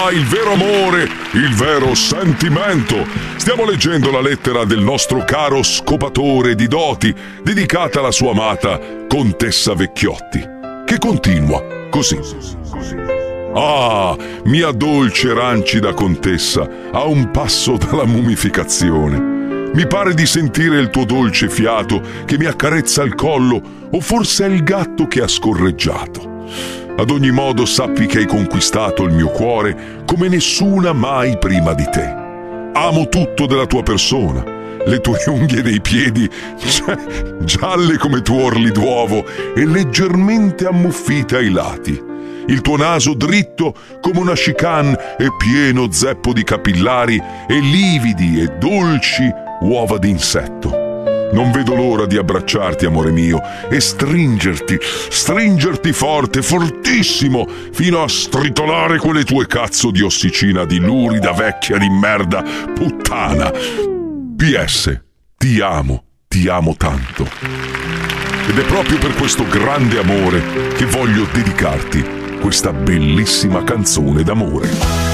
il vero amore, il vero sentimento. Stiamo leggendo la lettera del nostro caro scopatore di doti, dedicata alla sua amata Contessa Vecchiotti, che continua così. Ah, mia dolce rancida contessa, a un passo dalla mummificazione. Mi pare di sentire il tuo dolce fiato che mi accarezza il collo, o forse è il gatto che ha scorreggiato. Ad ogni modo sappi che hai conquistato il mio cuore come nessuna mai prima di te. Amo tutto della tua persona, le tue unghie dei piedi, gialle come tuorli d'uovo e leggermente ammuffite ai lati. Il tuo naso dritto come una chicane e pieno zeppo di capillari e lividi e dolci uova d'insetto. Non vedo l'ora di abbracciarti, amore mio, e stringerti forte, fortissimo, fino a stritolare quelle tue cazzo di ossicina di lurida vecchia di merda puttana. PS, ti amo tanto. Ed è proprio per questo grande amore che voglio dedicarti questa bellissima canzone d'amore.